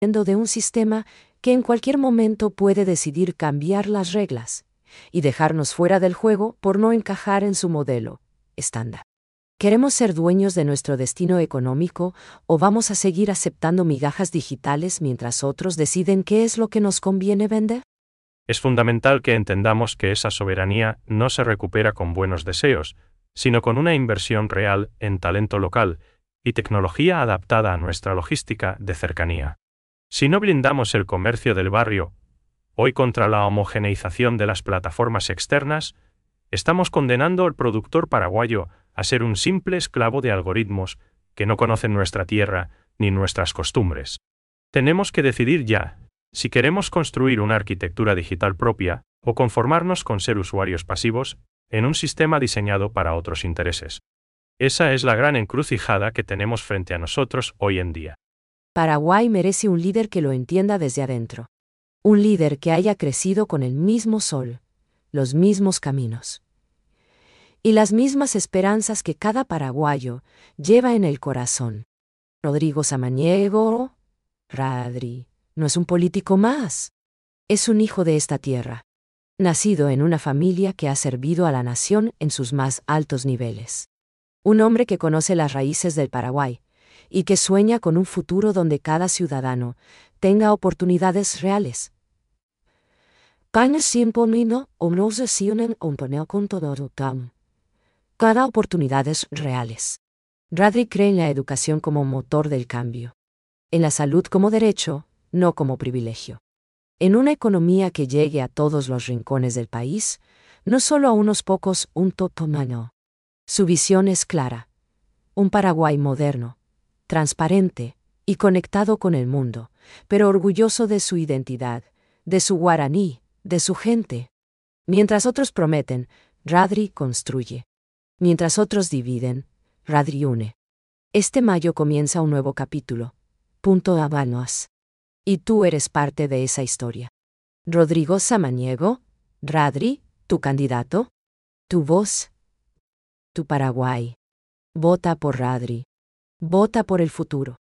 de un sistema que en cualquier momento puede decidir cambiar las reglas y dejarnos fuera del juego por no encajar en su modelo estándar. ¿Queremos ser dueños de nuestro destino económico o vamos a seguir aceptando migajas digitales mientras otros deciden qué es lo que nos conviene vender? Es fundamental que entendamos que esa soberanía no se recupera con buenos deseos, sino con una inversión real en talento local y tecnología adaptada a nuestra logística de cercanía. Si no blindamos el comercio del barrio, hoy contra la homogeneización de las plataformas externas, estamos condenando al productor paraguayo a ser un simple esclavo de algoritmos que no conocen nuestra tierra ni nuestras costumbres. Tenemos que decidir ya si queremos construir una arquitectura digital propia o conformarnos con ser usuarios pasivos en un sistema diseñado para otros intereses. Esa es la gran encrucijada que tenemos frente a nosotros hoy en día. Paraguay merece un líder que lo entienda desde adentro. Un líder que haya crecido con el mismo sol, los mismos caminos y las mismas esperanzas que cada paraguayo lleva en el corazón. Rodrigo Samaniego, Radri, no es un político más. Es un hijo de esta tierra, nacido en una familia que ha servido a la nación en sus más altos niveles. Un hombre que conoce las raíces del Paraguay y que sueña con un futuro donde cada ciudadano tenga oportunidades reales. Cada oportunidades reales. Radri cree en la educación como motor del cambio. En la salud como derecho, no como privilegio. En una economía que llegue a todos los rincones del país, no solo a unos pocos, un totomano. Su visión es clara. Un Paraguay moderno, transparente y conectado con el mundo, pero orgulloso de su identidad, de su guaraní, de su gente. Mientras otros prometen, Radri construye. Mientras otros dividen, Radri une. Este mayo comienza un nuevo capítulo. Punto Habanos. Y tú eres parte de esa historia. Rodrigo Samaniego, Radri, tu candidato, tu voz, tu Paraguay. Vota por Radri. Vota por el futuro.